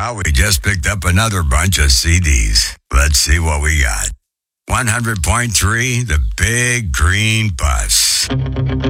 Well, we just picked up another bunch of CDs. Let's see what we got. 100.3, The Big Green Bus.